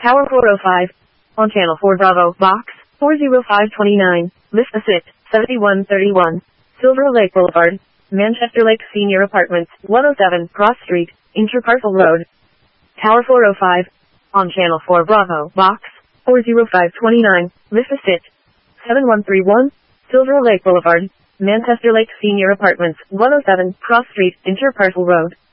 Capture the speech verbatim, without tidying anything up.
Tower four oh five. On Channel four Bravo, Box four oh five twenty-nine, List A Sit, seventy-one thirty-one. Silver Lake Boulevard, Manchester Lake Senior Apartments, one oh seven, Cross Street, Interparcel Road. Tower four oh five. On Channel four Bravo, Box four oh five twenty-nine, List A Sit, seventy-one thirty-one. Silver Lake Boulevard, Manchester Lake Senior Apartments, one oh seven, Cross Street, Interparcel Road.